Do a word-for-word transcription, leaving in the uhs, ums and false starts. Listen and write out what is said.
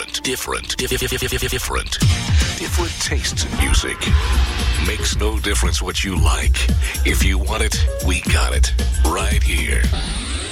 different, different, different, different tastes in music. Makes no difference what you like. If you want it, we got it. Right here.